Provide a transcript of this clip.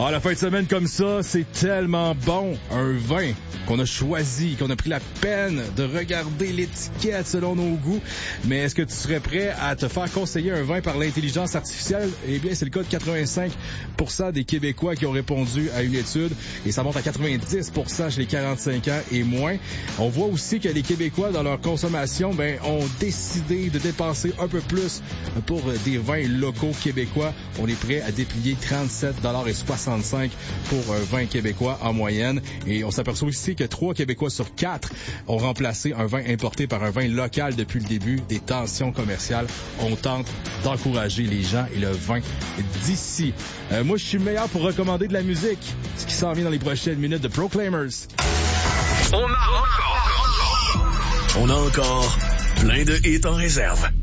Ah, la fin de semaine comme ça, c'est tellement bon. Un vin qu'on a choisi, qu'on a pris la peine de regarder l'étiquette selon nos goûts. Mais est-ce que tu serais prêt à te faire conseiller un vin par l'intelligence artificielle? Eh bien, c'est le cas de 85% des Québécois qui ont répondu à une étude et ça monte à 90% chez les 45 ans et moins. On voit aussi que les Québécois, dans leur consommation, ont décidé de dépenser un peu plus pour des vins locaux québécois. On est prêt à déplier 37,65 $ pour un vin québécois en moyenne. Et on s'aperçoit aussi que 3 Québécois sur 4 ont remplacé un vin importé par un vin local depuis le début des tensions commerciales. On tente d'encourager les gens et le vin d'ici. Moi, je suis le meilleur pour recommander de la musique. Ce qui s'en vient dans les prochaines minutes de Proclaimers. On a encore plein de hits en réserve.